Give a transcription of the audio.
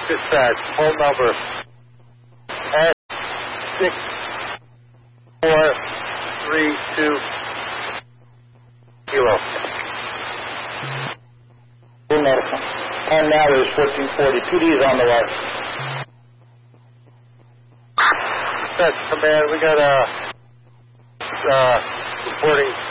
Dispatch, phone number S6432. Full medical. And now there's 1440. PD is on the way. That's command. We got reporting